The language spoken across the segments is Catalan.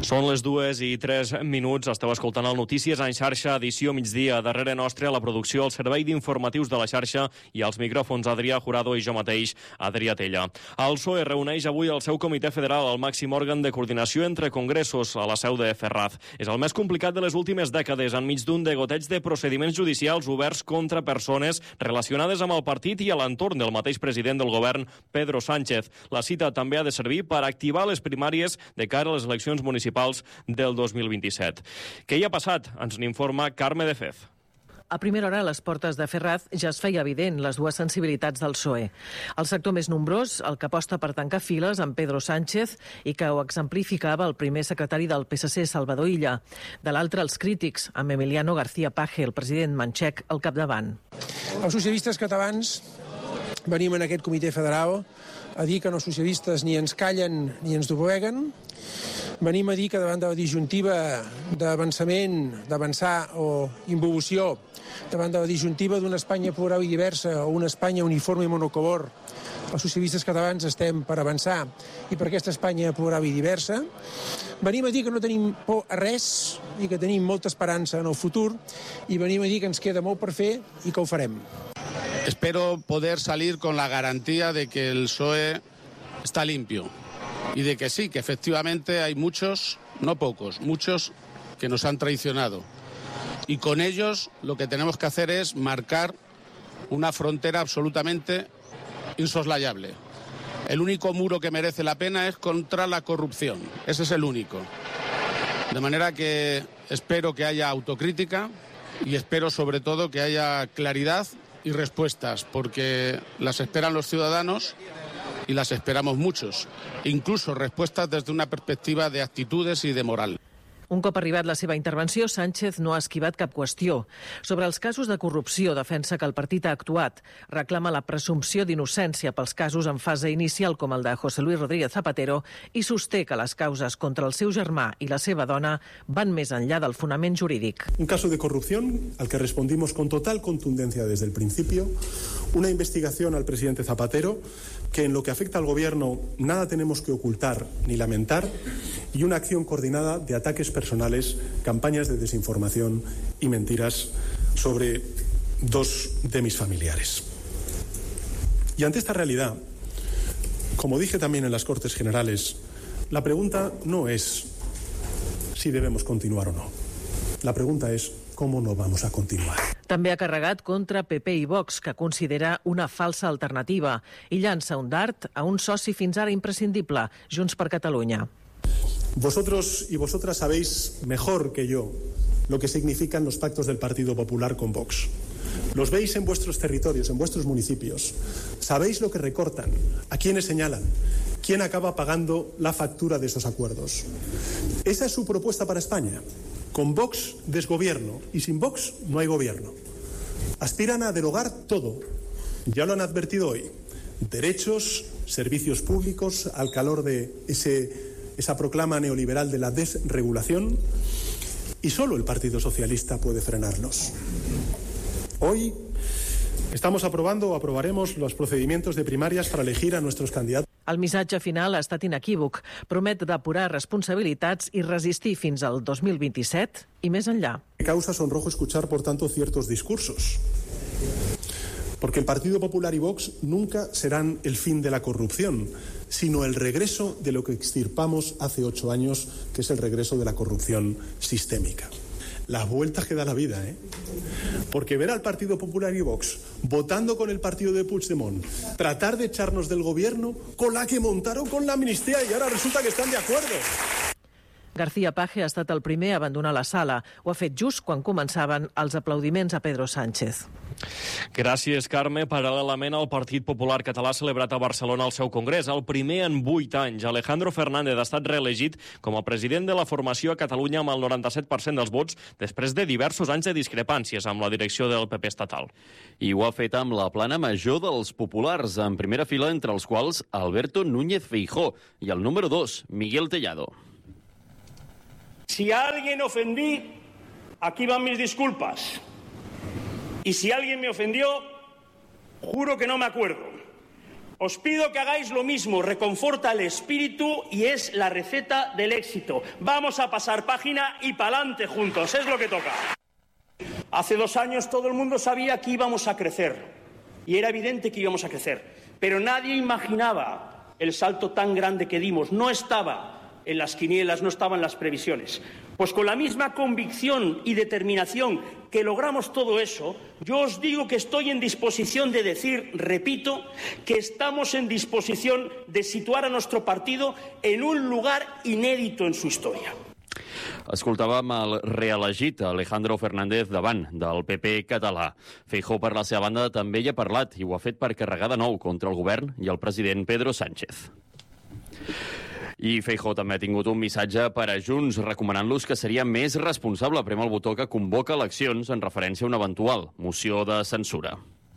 Són les 2:03. Esteu escoltant el Notícies en xarxa, edició migdia. Darrere nostre, la producció, el servei d'informatius de la xarxa i els micròfons Adrià Jurado i jo mateix, Adrià Tella. El PSOE reuneix avui el seu comitè federal, el màxim òrgan de coordinació entre congressos, a la seu de Ferraz. És el més complicat de les últimes dècades, enmig d'un degoteig de procediments judicials oberts contra persones relacionades amb el partit i a l'entorn del mateix president del govern, Pedro Sánchez. La cita també ha de servir per activar les primàries de cara a les eleccions municipals del 2027. Què hi ha passat? Ens n'informa Carme de Fez. A primera hora, a les portes de Ferraz, ja es feia evident les dues sensibilitats del PSOE. El sector més nombrós, el que aposta per tancar files amb Pedro Sánchez i que ho exemplificava el primer secretari del PSC, Salvador Illa. De l'altre, els crítics, amb Emiliano García Paje, el president manxec, al capdavant. Els socialistes catalans venim en aquest comitè federal a dir que no socialistes ni ens callen ni ens dobleguen. Venim a dir que davant de la disjuntiva d'avançar o involució, davant de la disjuntiva d'una Espanya plural i diversa o una Espanya uniforme i monocolor, els socialistes catalans estem per avançar i per aquesta Espanya plural i diversa. Venim a dir que no tenim por a res i que tenim molta esperança en el futur i venim a dir que ens queda molt per fer i que ho farem. Espero poder salir con la garantía de que el PSOE está limpio y de que sí, que efectivamente hay muchos, no pocos, muchos que nos han traicionado. Y con ellos lo que tenemos que hacer es marcar una frontera absolutamente insoslayable. El único muro que merece la pena es contra la corrupción. Ese es el único. De manera que espero que haya autocrítica y espero sobre todo que haya claridad y respuestas, porque las esperan los ciudadanos y las esperamos muchos, incluso respuestas desde una perspectiva de actitudes y de moral. Un cop arribat la seva intervenció, Sánchez no ha esquivat cap qüestió. Sobre els casos de corrupció, defensa que el partit ha actuat. Reclama la presumpció d'innocència pels casos en fase inicial, com el de José Luis Rodríguez Zapatero, i sosté que les causes contra el seu germà i la seva dona van més enllà del fonament jurídic. Un caso de corrupción al que respondimos con total contundencia desde el principio, una investigación al presidente Zapatero que en lo que afecta al gobierno nada tenemos que ocultar ni lamentar y una acción coordinada de ataques personales, campañas de desinformación y mentiras sobre dos de mis familiares. Y ante esta realidad, como dije también en las Cortes Generales, la pregunta no es si debemos continuar o no. La pregunta es cómo no vamos a continuar. També ha carregat contra PP i Vox, que considera una falsa alternativa, i llança un dart a un soci fins ara imprescindible, Junts per Catalunya. Vosotros y vosotras sabéis mejor que yo lo que significan los pactos del Partido Popular con Vox. Los veis en vuestros territorios, en vuestros municipios. Sabéis lo que recortan, a quiénes señalan, quién acaba pagando la factura de esos acuerdos. Esa es su propuesta para España. Con Vox, desgobierno, y sin Vox no hay gobierno. Aspiran a derogar todo. Ya lo han advertido hoy. Derechos, servicios públicos, al calor de esa proclama neoliberal de la desregulación, y solo el Partido Socialista puede frenarlos. Hoy estamos aprobando o aprobaremos los procedimientos de primarias para elegir a nuestros candidatos. El missatge final ha estat inequívoc. Promet depurar responsabilitats i resistir fins al 2027 i més enllà. Causa sonrojo escuchar, por tanto, ciertos discursos. Porque el Partido Popular y Vox nunca serán el fin de la corrupción, sino el regreso de lo que extirpamos hace 8 años, que es el regreso de la corrupción sistémica. Las vueltas que da la vida, ¿eh? Porque ver al Partido Popular y Vox votando con el partido de Puigdemont, tratar de echarnos del gobierno con la que montaron con la amnistía y ahora resulta que están de acuerdo. García Paje ha estat el primer a abandonar la sala. Ho ha fet just quan començaven els aplaudiments a Pedro Sánchez. Gràcies, Carme. Paral·lelament, el Partit Popular Català ha celebrat a Barcelona el seu congrés, el primer en 8 anys. Alejandro Fernández ha estat reelegit com a president de la formació a Catalunya amb el 97% dels vots, després de diversos anys de discrepàncies amb la direcció del PP estatal. I ho ha fet amb la plana major dels populars, en primera fila entre els quals Alberto Núñez Feijóo i el número 2, Miguel Tellado. Si a alguien ofendí, aquí van mis disculpas. Y si alguien me ofendió, juro que no me acuerdo. Os pido que hagáis lo mismo, reconforta el espíritu y es la receta del éxito. Vamos a pasar página y pa'lante juntos, es lo que toca. Hace 2 años todo el mundo sabía que íbamos a crecer y era evidente que íbamos a crecer, pero nadie imaginaba el salto tan grande que dimos, no estaba en las quinielas, no estaba en las previsiones. Pues con la misma convicción y determinación que logramos todo eso, yo os digo que estoy en disposición de decir, repito, que estamos en disposición de situar a nuestro partido en un lugar inédito en su historia. Escoltàvem el reelegit Alejandro Fernández davant del PP català. Feijóo, per la seva banda, també hi ha parlat i ho ha fet per carregar de nou contra el govern i el president Pedro Sánchez. I Feijóo també ha tingut un missatge per a Junts, recomanant-los que seria més responsable prémer el botó que convoca eleccions en referència a una eventual moció de censura.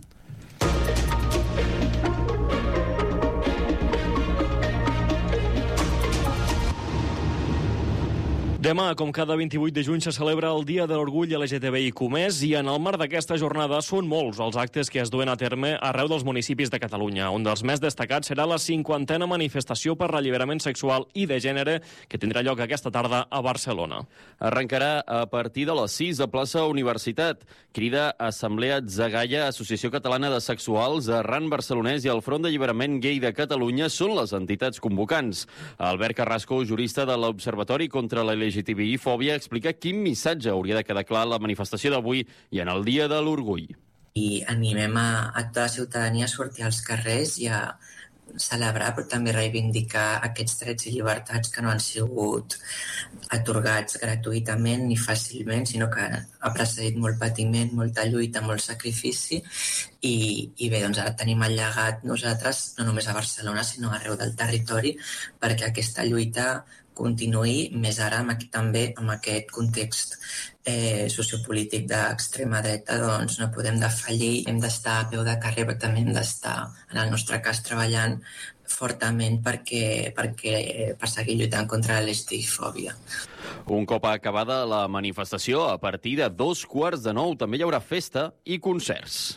Demà, com cada 28 de juny, se celebra el Dia de l'Orgull LGTBIQ+, i en el marc d'aquesta jornada són molts els actes que es duen a terme arreu dels municipis de Catalunya. Un dels més destacats serà la 50a manifestació per l'alliberament sexual i de gènere, que tindrà lloc aquesta tarda a Barcelona. Arrencarà a partir de les 6 a plaça Universitat. Crida Assemblea Zagaia, Associació Catalana de Sexuals, Arran Barcelonès i el Front d'Alliberament Gay de Catalunya són les entitats convocants. Albert Carrasco, jurista de l'Observatori contra la LGTBI-fòbia, explica quin missatge hauria de quedar clar a la manifestació d'avui i en el Dia de l'Orgull. I animem a tota la ciutadania a sortir als carrers i a celebrar, però també reivindicar aquests drets i llibertats que no han sigut atorgats gratuïtament ni fàcilment, sinó que ha precedit molt patiment, molta lluita, molt sacrifici i bé, doncs ara tenim el llegat nosaltres, no només a Barcelona, sinó arreu del territori, perquè aquesta lluita continuï, més ara també amb aquest context sociopolític d'extrema dreta, doncs no podem defallir, hem d'estar a peu de carrer, però també hem d'estar en el nostre cas treballant fortament per seguir lluitant contra la LGTBI-fòbia. Un cop acabada la manifestació, a partir de 8:45 també hi haurà festa i concerts.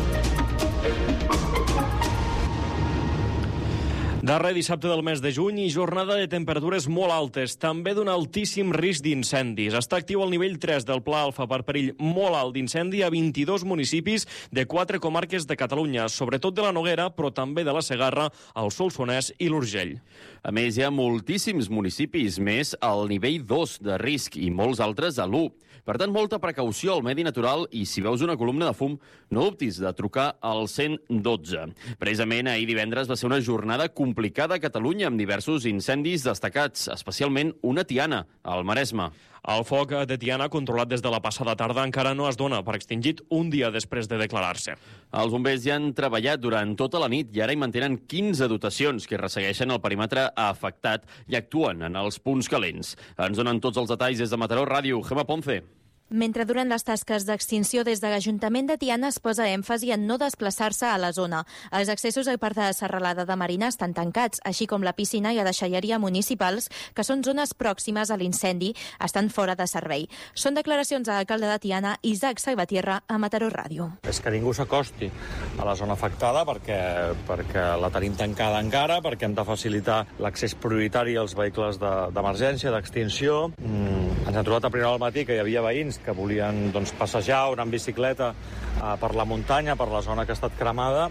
Darrer dissabte del mes de juny i jornada de temperatures molt altes, també d'un altíssim risc d'incendis. Està actiu el nivell 3 del Pla Alfa per perill molt alt d'incendi a 22 municipis de 4 comarques de Catalunya, sobretot de la Noguera, però també de la Segarra, el Solsonès i l'Urgell. A més, hi ha moltíssims municipis més al nivell 2 de risc i molts altres a l'1. Per tant, molta precaució al medi natural i si veus una columna de fum, no dubtis de trucar al 112. Precisament ahir divendres va ser una jornada complicada a Catalunya amb diversos incendis destacats, especialment una Tiana, al Maresme. El foc de Tiana, controlat des de la passada tarda, encara no es dona per extingit un dia després de declarar-se. Els bombers ja han treballat durant tota la nit i ara hi mantenen 15 dotacions que ressegueixen el perímetre afectat i actuen en els punts calents. Ens donen tots els detalls des de Mataró Ràdio. Gemma Ponce. Mentre duren les tasques d'extinció des de l'Ajuntament de Tiana es posa èmfasi en no desplaçar-se a la zona. Els accessos al parc de Serralada de Marina estan tancats, així com la piscina i la deixalleria municipals, que són zones pròximes a l'incendi, estan fora de servei. Són declaracions de l'alcalde de Tiana, Isaac Salvatierra, a Mataró Ràdio. És que ningú s'acosti a la zona afectada perquè la tenim tancada encara, perquè hem de facilitar l'accés prioritari als vehicles d'emergència, d'extinció. Ens hem trobat a primera hora al matí que hi havia veïns que volien passejar o anar en bicicleta per la muntanya, per la zona que ha estat cremada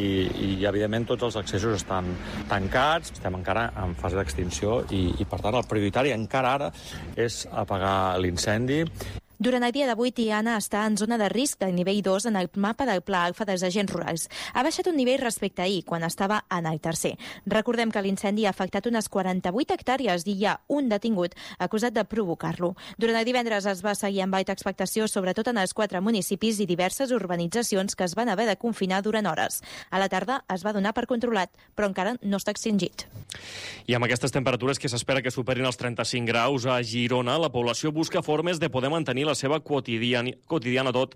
i evidentment tots els accessos estan tancats, estem encara en fase d'extinció i per tant el prioritari encara ara és apagar l'incendi. Durant el dia d'avui, Tiana està en zona de risc del nivell 2 en el mapa del Pla Alfa dels agents rurals. Ha baixat un nivell respecte a ahir, quan estava en el tercer. Recordem que l'incendi ha afectat unes 48 hectàrees i hi ha un detingut acusat de provocar-lo. Durant el divendres es va seguir amb alta expectació, sobretot en els 4 municipis i diverses urbanitzacions que es van haver de confinar durant hores. A la tarda es va donar per controlat, però encara no està extingit. I amb aquestes temperatures que s'espera que superin els 35 graus a Girona, la població busca formes de poder mantenir la seva quotidianitat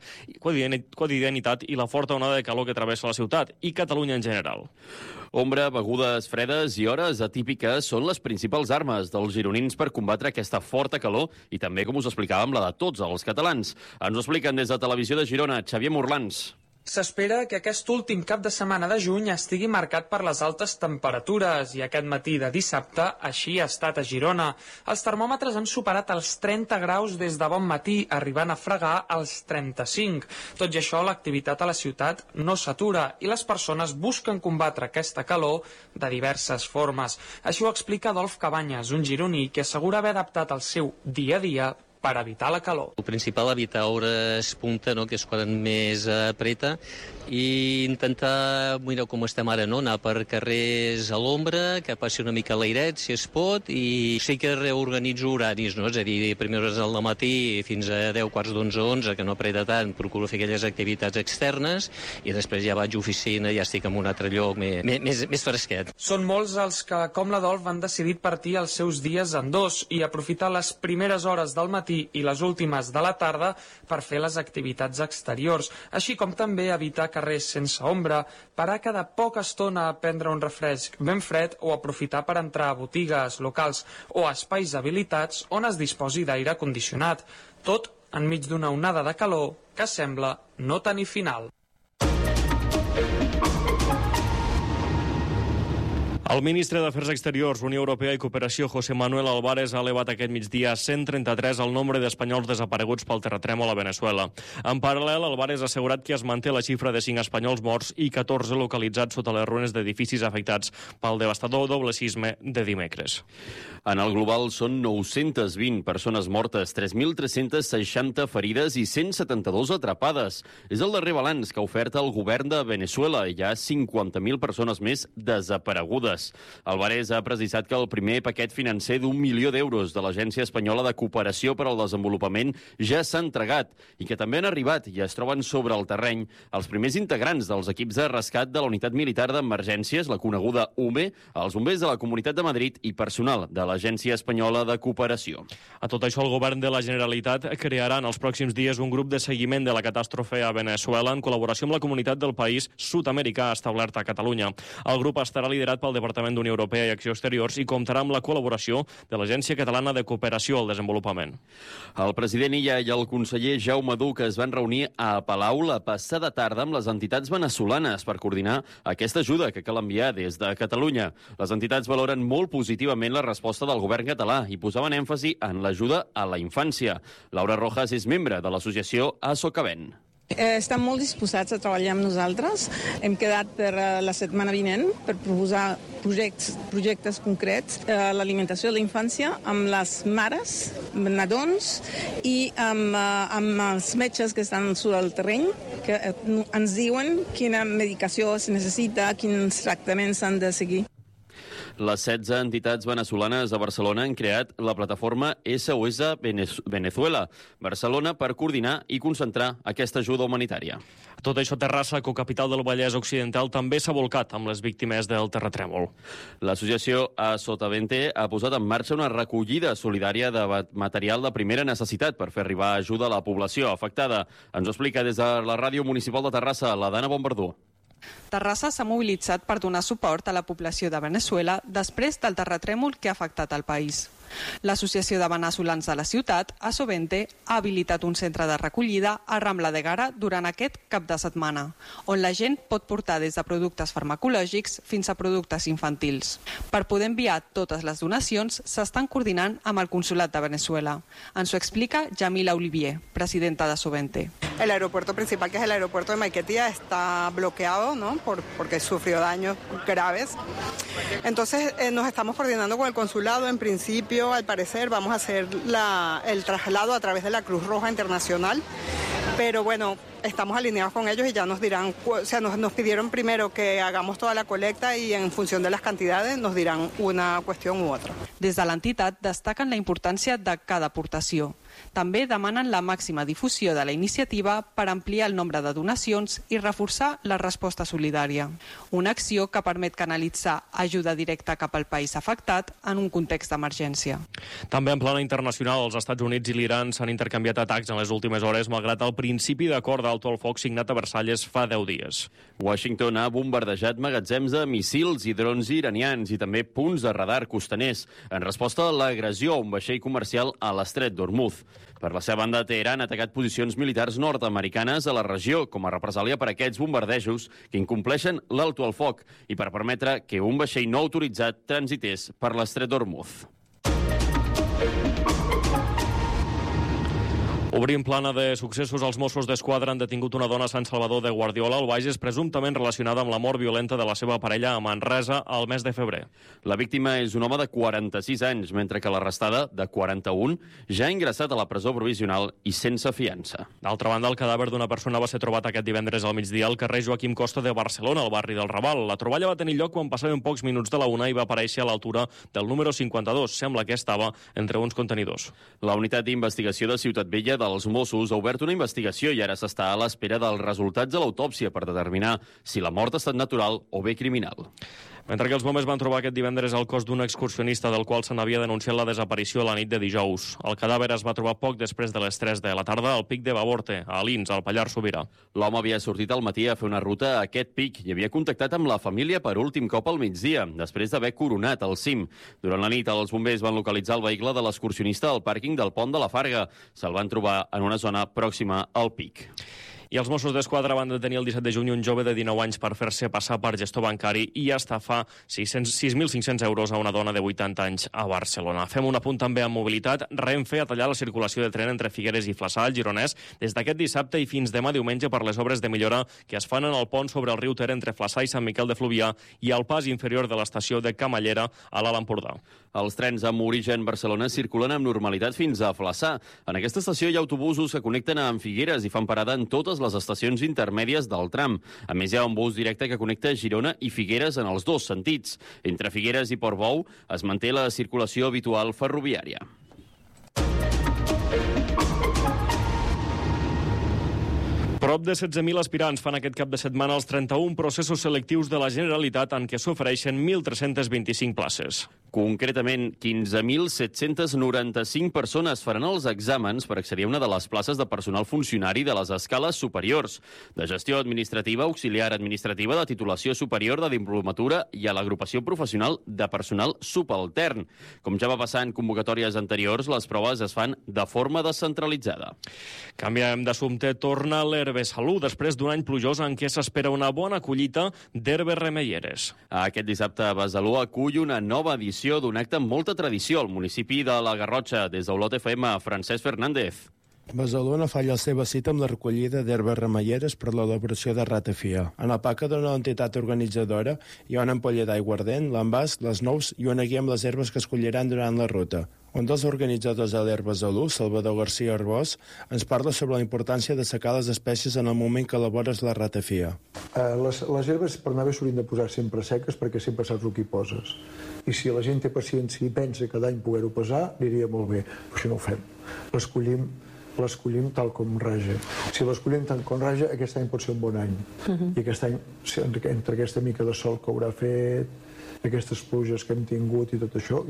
i la forta onada de calor que travessa la ciutat i Catalunya en general. Ombra, begudes fredes i hores atípiques són les principals armes dels gironins per combatre aquesta forta calor i també, com us explicàvem, la de tots els catalans. Ens ho expliquen des de Televisió de Girona, Xavier Morlans. S'espera que aquest últim cap de setmana de juny estigui marcat per les altes temperatures i aquest matí de dissabte així ha estat a Girona. Els termòmetres han superat els 30 graus des de bon matí, arribant a fregar els 35. Tot i això, l'activitat a la ciutat no s'atura i les persones busquen combatre aquesta calor de diverses formes. Així ho explica Adolf Cabanyes, un gironí que assegura haver adaptat el seu dia a dia per evitar la calor. El principal, evitar hores punta, no?, que és quan més apreta, i intentar, mira com estem ara, no?, anar per carrers a l'ombra, que passi una mica l'airet, si es pot, i sí que reorganitzo horaris, no?, és a dir, primeres hores del matí fins a 10, quarts d'11, 11, que no apreta tant, procuro fer aquelles activitats externes, i després ja vaig a oficina i ja estic en un altre lloc més fresquet. Són molts els que, com l'Adolf, han decidit partir els seus dies en dos i aprofitar les primeres hores del matí i les últimes de la tarda per fer les activitats exteriors, així com també evitar carrers sense ombra, parar cada poca estona a prendre un refresc ben fred o aprofitar per entrar a botigues, locals o espais habilitats on es disposi d'aire condicionat, tot enmig d'una onada de calor que sembla no tenir final. El ministre d'Afers Exteriors, Unió Europea i Cooperació, José Manuel Álvarez, ha elevat aquest migdia a 133 el nombre d'espanyols desapareguts pel terratrèmol a Veneçuela. En paral·lel, Álvarez ha assegurat que es manté la xifra de 5 espanyols morts i 14 localitzats sota les ruïnes d'edificis afectats pel devastador doble sisme de dimecres. En el global són 920 persones mortes, 3.360 ferides i 172 atrapades. És el darrer balanç que ha ofert el govern de Veneçuela. Hi ha 50.000 persones més desaparegudes. Álvarez ha precisat que el primer paquet financer d'1 milió d'euros de l'Agència Espanyola de Cooperació per al Desenvolupament ja s'ha entregat i que també han arribat i es troben sobre el terreny els primers integrants dels equips de rescat de la Unitat Militar d'Emergències, la coneguda UME, els bombers de la Comunitat de Madrid i personal de l'Agència Espanyola de Cooperació. A tot això, el govern de la Generalitat crearà en els pròxims dies un grup de seguiment de la catàstrofe a Veneçuela en col·laboració amb la comunitat del país sud-americà establert a Catalunya. El grup estarà liderat pel Departament d'Unió Europea i Acció Exteriors i comptarà amb la col·laboració de l'Agència Catalana de Cooperació al Desenvolupament. El president Illa i el conseller Jaume Duch es van reunir a Palau la passada tarda amb les entitats venezolanes per coordinar aquesta ajuda que cal enviar des de Catalunya. Les entitats valoren molt positivament la resposta del govern català i posaven èmfasi en l'ajuda a la infància. Laura Rojas és membre de l'associació Asocavent. Estan molt disposats a treballar amb nosaltres. Hem quedat per la setmana vinent per proposar projectes concrets, l'alimentació de la infància amb les mares, nadons i amb els metges que estan sobre el terreny, que ens diuen quina medicació es necessita, quins tractaments s'han de seguir. Les 16 entitats venezolanes a Barcelona han creat la plataforma SOS Venezuela Barcelona per coordinar i concentrar aquesta ajuda humanitària. Tot això, Terrassa, cocapital del Vallès Occidental, també s'ha volcat amb les víctimes del terratrèmol. L'associació Sotavente ha posat en marxa una recollida solidària de material de primera necessitat per fer arribar ajuda a la població afectada. Ens ho explica des de la Ràdio Municipal de Terrassa, la Dana Bombardú. Terrassa s'ha mobilitzat per donar suport a la població de Veneçuela després del terratrèmol que ha afectat el país. L'Associació de Veneçolans de la ciutat, Asovente, ha habilitat un centre de recollida a Rambla de Gara durant aquest cap de setmana, on la gent pot portar des de productes farmacològics fins a productes infantils. Per poder enviar totes les donacions, s'estan coordinant amb el Consolat de Veneçuela. Ens ho explica Yamila Olivier, presidenta de Asovente. El aeropuerto principal, que es el aeropuerto de Maiquetía, está bloqueado, ¿no? Porque sufrió daños graves. Entonces nos estamos coordinando con el consulado. En principio, al parecer, vamos a hacer el traslado a través de la Cruz Roja Internacional. Pero bueno, estamos alineados con ellos y ya nos dirán, o sea, nos pidieron primero que hagamos toda la colecta y en función de las cantidades nos dirán una cuestión u otra. Des de l'entitat destaquen la importància de cada aportació. També demanen la màxima difusió de la iniciativa per ampliar el nombre de donacions i reforçar la resposta solidària. Una acció que permet canalitzar ajuda directa cap al país afectat en un context d'emergència. També en plana internacional, els Estats Units i l'Iran s'han intercanviat atacs en les últimes hores, malgrat el principi d'acord l'alto al foc signat a Versalles fa 10 dies. Washington ha bombardejat magatzems de missils i drons iranians i també punts de radar costaners en resposta a l'agressió a un vaixell comercial a l'estret d'Hormuz. Per la seva banda, Teheran ha atacat posicions militars nord-americanes a la regió com a represàlia per aquests bombardejos que incompleixen l'alto al foc i per permetre que un vaixell no autoritzat transités per l'estret d'Hormuz. Obrim plana de successos. Els Mossos d'Esquadra han detingut una dona a Sant Salvador de Guardiola, al Bages, presumptament relacionada amb la mort violenta de la seva parella a Manresa al mes de febrer. La víctima és un home de 46 anys, mentre que l'arrestada, de 41, ja ha ingressat a la presó provisional i sense fiança. D'altra banda, el cadàver d'una persona va ser trobat aquest divendres al migdia al carrer Joaquim Costa de Barcelona, al barri del Raval. La troballa va tenir lloc quan passaven pocs minuts de la 1 i va aparèixer a l'altura del número 52. Sembla que estava entre uns contenidors. La unitat d'investigació de Ciutat Vella dels Mossos ha obert una investigació i ara s'està a l'espera dels resultats de l'autòpsia per determinar si la mort ha estat natural o bé criminal. Mentre que els bombers van trobar aquest divendres el cos d'un excursionista del qual se n'havia denunciat la desaparició la nit de dijous. El cadàver es va trobar poc després de les 3 de la tarda al pic de Baborte, a Alins, al Pallars Sobirà. L'home havia sortit al matí a fer una ruta a aquest pic i havia contactat amb la família per últim cop al migdia, després d'haver coronat el cim. Durant la nit, els bombers van localitzar el vehicle de l'excursionista al pàrquing del Pont de la Farga. Se'l van trobar en una zona pròxima al pic. I els Mossos d'Esquadra van detenir el 17 de juny un jove de 19 anys per fer-se passar per gestor bancari i estafar 6.500 euros a una dona de 80 anys a Barcelona. Fem un apunt també amb mobilitat. Renfe ha tallat la circulació de tren entre Figueres i Flaçà, al Gironès, des d'aquest dissabte i fins demà diumenge per les obres de millora que es fan en el pont sobre el riu Ter entre Flaçà i Sant Miquel de Fluvià i al pas inferior de l'estació de Camallera a l'Alt Empordà. Els trens amb origen Barcelona circulen amb normalitat fins a Flaçà. En aquesta estació hi ha autobusos que connecten amb Figueres i fan parada en totes les estacions intermèdies del tram. A més, hi ha un bus directe que connecta Girona i Figueres en els dos sentits. Entre Figueres i Portbou es manté la circulació habitual ferroviària. Prop de 16.000 aspirants fan aquest cap de setmana els 31 processos selectius de la Generalitat en què s'ofereixen 1.325 places. Concretament, 15.795 persones faran els exàmens per accedir a una de les places de personal funcionari de les escales superiors, de gestió administrativa, auxiliar administrativa, de titulació superior, de diplomatura i a l'agrupació professional de personal subaltern. Com ja va passar en convocatòries anteriors, les proves es fan de forma descentralitzada. Canviem d'assumpte. Torna l'Herbesalú després d'un any plujós en què s'espera una bona collita d'herbes remeieres. Aquest dissabte Besalú acull una nova edició d'un acte amb molta tradició al municipi de la Garrotxa. Des d'Olot FM, Francesc Fernández. Besalú no falla la seva cita amb la recollida d'herbes remeieres per l'elaboració de ratafia. En el paca d'una entitat organitzadora hi ha una ampolla d'aiguardent, l'envàs, les nous i una guia amb les herbes que escolliran durant la ruta. Un dels organitzadors de l'Herbesalú, Salvador García Arbós, ens parla sobre la importància de secar les espècies en el moment que elabores la ratafia. Les herbes per anar bé s'haurien de posar sempre seques perquè sempre saps el que hi poses. I si la gent té paciència i pensa cada any poder-ho pesar, aniria molt bé. Però això no ho fem. L'escollim tal com raja. Si l'escollim tal com raja, aquest any pot ser un bon any. I aquest any, entre aquesta mica de sol que haurà fet, aquestes pluges que hem tingut i tot això,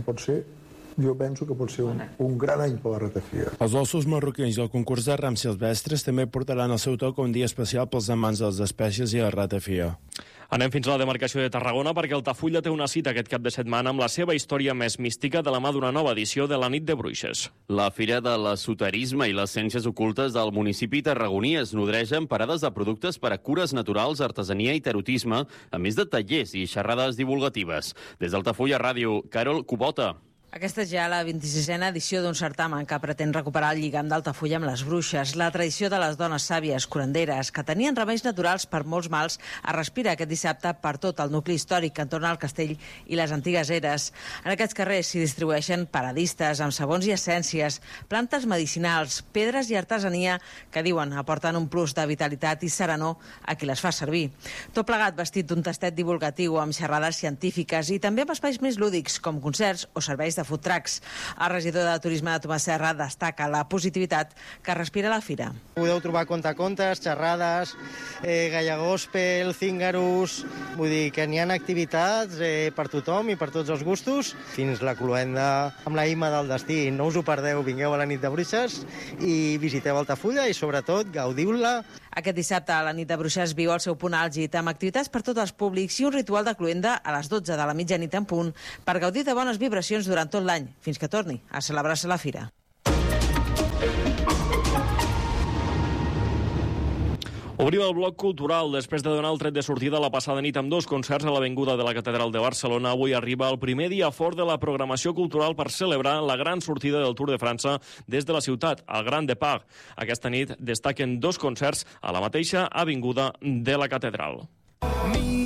jo penso que pot ser un gran any per la ratafia. Els ossos marroquins i el concurs de rams silvestres també portaran el seu toc un dia especial pels amants de les espècies i la ratafia. Anem fins a la demarcació de Tarragona perquè Altafulla té una cita aquest cap de setmana amb la seva història més mística de la mà d'una nova edició de la Nit de Bruixes. La Fira de l'esoterisme i les ciències ocultes del municipi tarragoní es nodreix amb parades de productes per a cures naturals, artesania i tarotisme, a més de tallers i xerrades divulgatives. Des d'Altafulla Ràdio, Carol Cubota. Aquesta és ja la 26a edició d'un certamen que pretén recuperar el lligam d'Altafulla amb les bruixes. La tradició de les dones sàvies, curanderes, que tenien remeis naturals per molts mals, es respira aquest dissabte per tot el nucli històric entorn al castell i les antigues eres. En aquests carrers s'hi distribueixen paradistes amb sabons i essències, plantes medicinals, pedres i artesania que diuen aporten un plus de vitalitat i serenor a qui les fa servir. Tot plegat vestit d'un tastet divulgatiu amb xerrades científiques i també amb espais més lúdics com concerts o serveis de food trucks. El regidor de Turisme de Tomàs Serra destaca la positivitat que respira la fira. Podeu trobar contacontes, xerrades, gallagospel, cíngaros, vull dir que n'hi ha activitats per tothom i per tots els gustos, fins la cloenda amb la Ima del destí. No us ho perdeu, vingueu a la nit de Bruixes i visiteu Altafulla i sobretot gaudiu-la. Aquest dissabte la nit de Bruixes viu el seu punt àlgid amb activitats per tots els públics i un ritual de cloenda a les 12 de la mitjanit en punt per gaudir de bones vibracions durant tot l'any, fins que torni a celebrar-se la fira. Obrim el bloc cultural. Després de donar el tret de sortida la passada nit amb 2 concerts a l'Avinguda de la Catedral de Barcelona, avui arriba el primer dia fort de la programació cultural per celebrar la gran sortida del Tour de França des de la ciutat, al Grand Départ. Aquesta nit destaquen 2 concerts a la mateixa Avinguda de la Catedral.